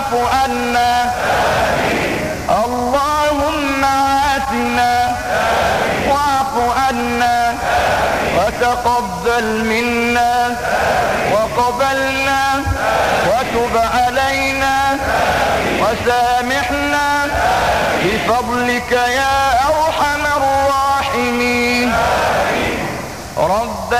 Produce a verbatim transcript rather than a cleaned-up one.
واعف عنا. اللهم عافنا واعف عنا وتقبل منا وقبلنا وتب علينا وسامحنا بفضلك يا أرحم